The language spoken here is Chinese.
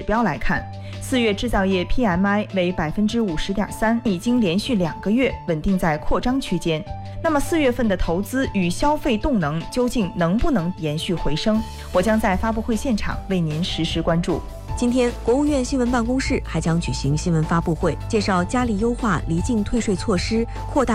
标来看，4月制造业 PMI 为50.3%，已经连续2个月稳定在扩张区间。那么4月份的投资与消费动能究竟能不能延续回升？我将在发布会现场为您实时关注。 今天，国务院新闻办公室还将举行新闻发布会，介绍嘉里优化离境退税措施，扩大